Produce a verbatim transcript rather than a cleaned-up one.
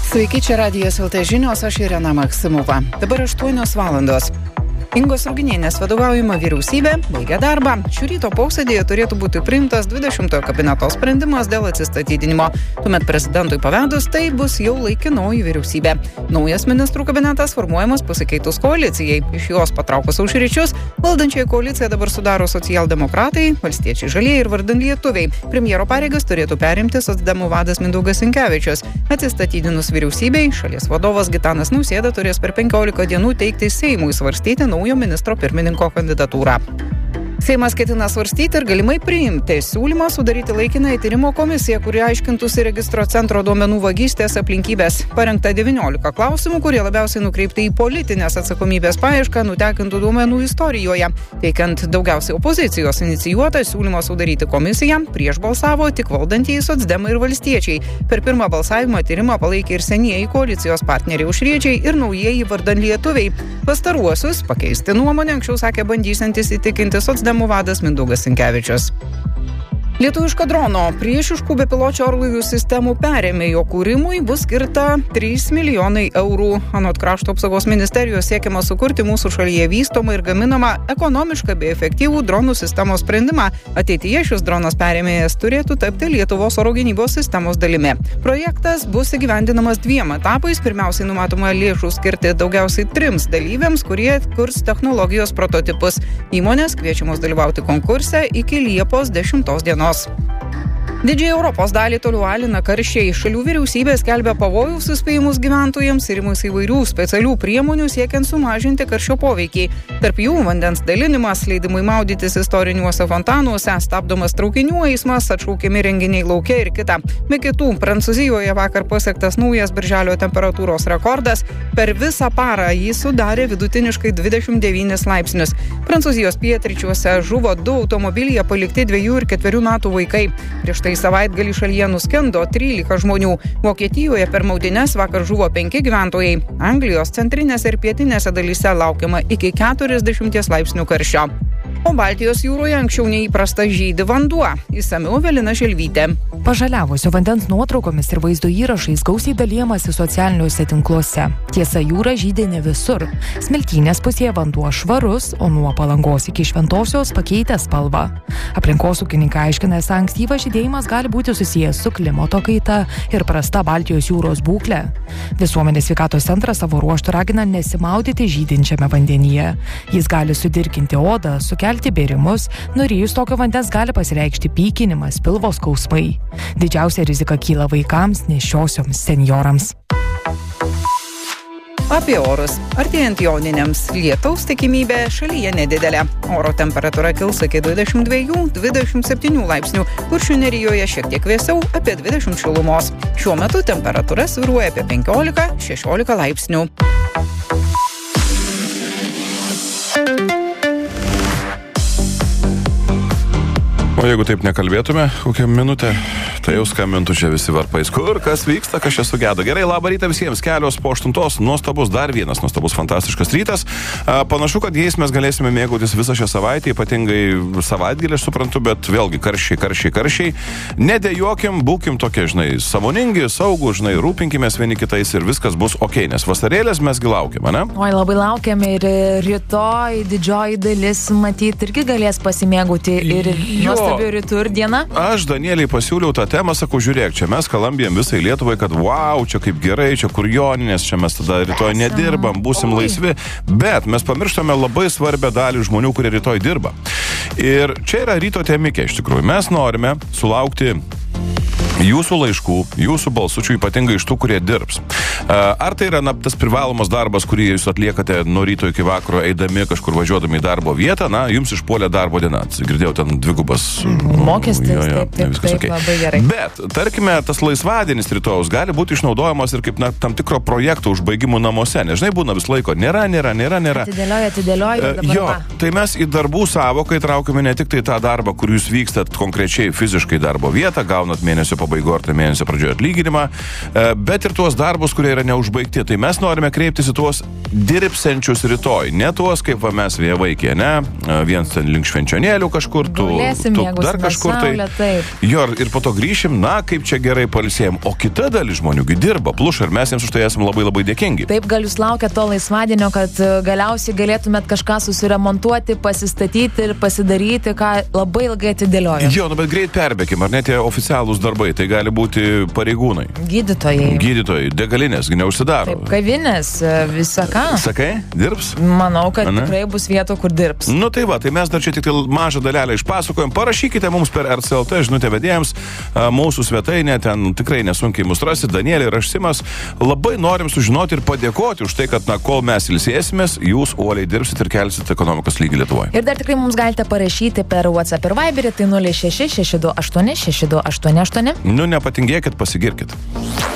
Sveiki, čia Radijas L T žinios, aš Irena Maksimova. Dabar aštuonios valandos. Ingos Ruginienės vadovaujama vyriausybė baigia darbą. Šių ryto posėdėje turėtų būti priimtas dvidešimtojo kabineto sprendimas dėl atsistatydinimo. Tuomet prezidentui pavedus, tai bus jau laikinoji vyriausybė. Naujas ministrų kabinetas formuojamas pasikeitus koalicijai. Iš jos patraukus Aušričius, valdančiąją koaliciją dabar sudaro socialdemokratai, valstiečiai žalieji ir vardan lietuviai. Premjero pareigas turėtų perimti socdemų vadas Mindaugas Sinkevičius. Atsistatydinus vyriausybei, šalies vadovas Gitanas Nausėda turės per penkiolika dienų teikti Seimui svarstyti naują ministro pirmininko kandidatūrą. Seimas ketina svarstyti ir galimai priimti siūlymą sudaryti laikiną tyrimo komisiją, kuri aiškintųsi registro centro duomenų vagystės aplinkybės. Parengta devyniolika klausimų, kurie labiausiai nukreipti į politinės atsakomybės paiešką nutekintų duomenų istorijoje. Teikiant daugiausiai opozicijos inicijuotą siūlymą sudaryti komisiją, prieš balsavo tik valdantieji socdemai ir valstiečiai. Per pirmą balsavimą tyrimą palaikė ir senieji koalicijos partneriai Aušriečiai ir naujieji vardan lietuviai. Pastaruosius pakeisti nuomonę anksčiau sakė bandysiantis įtikinti socdemų vadas Mindaugas Sinkevičius. Lietuviško drono priešiškų bepiločių orlaivių sistemų perėmėjo kūrimui bus skirta trys milijonai eurų. Anot krašto apsaugos ministerijos siekiama sukurti mūsų šalyje vystomą ir gaminamą ekonomišką bei efektyvų dronų sistemos sprendimą. Ateityje šis dronas perėmėjas turėtų tapti Lietuvos oro gynybos sistemos dalimi. Projektas bus įgyvendinamas dviem etapais. Pirmiausiai numatoma lėšų skirti daugiausiai trims dalyviams, kurie kurs technologijos prototipus. Įmonės kviečiamos dalyvauti konkurse iki Liepos dešimtos dienos. Didžiai Europos dalį toliau alina karščiai. Šalių vyriausybės skelbia pavojaus įspėjimus gyventojams ir imasi įvairių specialių priemonių siekiant sumažinti karščio poveikį. Tarp jų vandens dalinimas, leidimai maudytis istoriniuose fontanuose, stabdomas traukinių eismas, atšaukiami renginiai lauke ir kita. Be kitų, Prancūzijoje vakar pasiektas naujas birželio temperatūros rekordas. Per visą parą jį sudarė vidutiniškai dvidešimt devynis laipsnius. Prancūzijos pietryčiuose žuvo du automobilyje palikti dviejų ir ketverių metų vaikai. Prieš tai savaitgalį šalyje nuskendo trylika žmonių. Vokietijoje per maudynes vakar žuvo penki gyventojai. Anglijos centrinėse ir pietinėse dalyse laukiama iki keturiasdešimties laipsnių karščio. O Baltijos jūroje anksčiau neįprasta žydi vanduo. Išsamiau Evelina Želvytė. Pažaliavusio vandens nuotraukomis ir vaizdo įrašais gausiai dalijamasi socialiniuose tinkluose. Tiesa, jūra žydi ne visur. Smiltynės pusėje vanduo švarus, o nuo Palangos iki Šventosios pakeitęs spalvą. Aplinkosaugininkai aiškina, esą ankstyvas žydėjimas gali būti susijęs su klimato kaita ir prasta Baltijos jūros būklė. Visuomenės sveikatos centras savo ruožtu ragina nesimaudyti žydinčiame vandenyje. Jis gali sudirginti odą, sukelti bėrimus, nurijus tokio vandens gali pasireikšti pykinimas, pilvo skausmai. Didžiausia rizika kyla vaikams, nėščiosioms, senjorams. Apie orus. Artėjant joniniams lietaus tikimybė šalyje nedidelė. Oro temperatūra kils iki dvidešimt dviejų dvidešimt septynių laipsnių. Kuršių nerijoje šiek tiek vėsiau, apie dvidešimt šilumos. Šiuo metu temperatūra svyruoja apie penkiolika šešiolika laipsnių. O jeigu taip nekalbėtume, kokią minutę, tai jau skambintų čia visi varpais. Kur, kas vyksta, kas čia sugedo. Gerai, labą rytą visiems, kelios po aštuntos, nuostabus, dar vienas nuostabus, fantastiškas rytas. A, panašu, kad jais mes galėsime mėgautis visą šią savaitę, ypatingai savaitgalį, aš suprantu, bet vėlgi karščiai, karščiai, karščiai. Nedėjokim, būkim tokie, žinai, sąmoningi, saugų, žinai, rūpinkimės vieni kitais ir viskas bus ok, nes vasarėlės mesgi laukiam, ne? Oi, labai laukiam ir rytoj didžioji dalis, matyt, irgi galės pasimėgauti ir nuostabių rytų ir dieną. Aš Danieliai pasiūliau tą temą, sakau, žiūrėk, čia mes kalambėjom visai Lietuvai, kad wow, čia kaip gerai, čia kur joninės, čia mes tada rytoj nedirbam, būsim Oi. laisvi, bet mes pamirštame labai svarbią dalį žmonių, kurie rytoj dirba. Ir čia yra ryto temikė, iš tikrųjų. Mes norime sulaukti jūsų laiškų, jūsų balsučių, ypatingai iš tų, kurie dirbs. Ar tai yra na, tas privalomas darbas, kurį jūs atliekate nuo ryto iki vakaro, eidami kažkur važiuodami į darbo vietą, na, jums išpuolė darbo diena. Girdėjau, ten dvigubas mokestis, jo, jo, taip, taip, viskas taip, okay. Labai gerai. Bet, tarkime, tas laisvadienis rytojaus gali būti išnaudojamas ir kaip na, tam tikro projekto užbaigimų namuose. Nežinai, būna vis laiko, nėra, nėra, nėra, nėra. Atidėlioja, atidėlioja. Uh, jo, va. Tai mes į darbų savoką įtraukime ne tik tai tą darbą, kur jūs vykstat konkrečiai fiziškai darbo vietą, gaunat mėnesio pabaigoje ar tai mėnesio pradžioje atlyginimą, bet ir tuos darbus, kurie yra neužbaigti. Tai mes norime kreiptis į tuos dirbsenčius rytoj, ne tuos, kaip va, mes vėjavaikė, ne? Vienas ten link švenčionėlių kažkur, tu, Gulėsim, tu dar kažkur saulė, tai. Jo, ir po to grįšim, na, kaip čia gerai pailsėjom. O kita dalis žmoniųgi dirba, pluša, ir mes jiems už tai esame labai labai dėkingi. Taip, gal jūs laukia to laisvadienio, kad galiausiai galėtumėt kažką susiremontuoti, pasistatyti ir pasidaryti, ką labai ilgai atidėliojo. Jo, nu bet greit perbėkim, ar ne tie oficialūs darbai, tai gali būti pareigūnai. Gydytojai. Gydytojai, degalinės, neužsidaro. Taip, kavinės, visa ką. Sakai, dirbs? Manau, kad Ane? tikrai bus vietų, kur dirbs. Nu tai va, tai mes dar čia tik mažą dalelę išpasakojom. Parašykite mums per R C L T žinutę vedėjams, mūsų svetainė, ten tikrai nesunkiai mus rasti, Danielė ir aš Simas. Labai norim sužinoti ir padėkoti už tai, kad, na, kol mes ilsėsimės, jūs uoliai dirbsit ir kelsit ekonomikos lygį Lietuvoje. Ir dar tikrai mums galite parašyti per WhatsApp ir Viberį, tai nulis šeši šeši du aštuoni šeši du aštuoni aštuoni. Nu, nepatingėkit, pasigirkit.